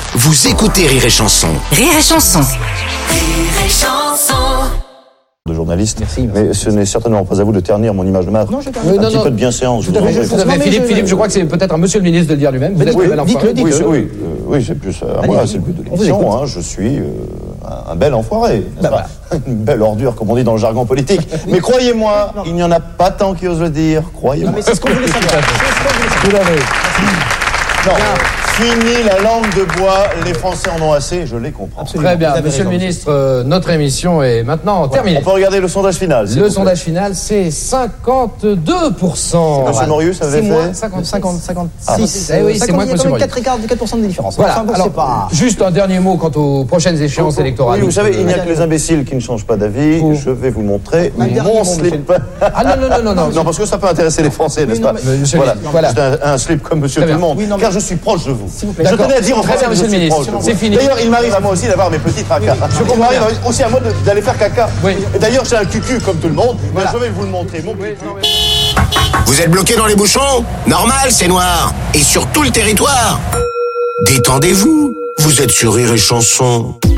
Vous écoutez Rire et Chanson. Rire et Chanson. Rire et Chanson. De journaliste, Merci. mais ce n'est certainement pas à vous de ternir mon image de maître. Non, je un petit peu de bienséance. Tout à fait, vous tout à fait. Philippe, je crois que c'est peut-être à monsieur le ministre de le dire lui-même. Vous êtes Oui, le bel enfoiré. oui, c'est plus à moi, c'est le but de l'émission. Hein, je suis un bel enfoiré, n'est-ce pas ? Une belle ordure, comme on dit dans le jargon politique. Mais croyez-moi, il n'y en a pas tant qui osent le dire. Croyez-moi. Mais c'est ce qu'on voulait savoir. Tout à fait. Non, fini la langue de bois, les Français en ont assez, je les comprends. Très bien, monsieur le ministre, notre émission est maintenant terminée. On peut regarder le sondage final. Le sondage final, c'est 52%. Monsieur Morius avait fait 56. Eh oui, c'est moins que monsieur Morius. 4% de différence. Voilà, Enfin, alors, c'est pas... juste un dernier mot quant aux prochaines échéances électorales. Oui, vous savez, il n'y a que les imbéciles qui ne changent pas d'avis. Je vais vous montrer mon slip. Ah non. Non, parce que ça peut intéresser les Français, n'est-ce pas ? Voilà. C'est un slip comme monsieur tout le monde, car je suis proche de vous. Je tenais à dire en Très français bien, que je monsieur le suis ministre. proche de vous. C'est fini. D'ailleurs, il m'arrive à moi aussi d'avoir mes petits tracas. Il m'arrive aussi à moi d'aller faire caca. Oui. Et d'ailleurs, j'ai un cucu comme tout le monde. Mais Voilà. je vais vous le montrer, mon cucu. Vous êtes bloqué dans les bouchons ? Normal, c'est noir. Et sur tout le territoire. Détendez-vous. Vous êtes sur Rire et Chanson.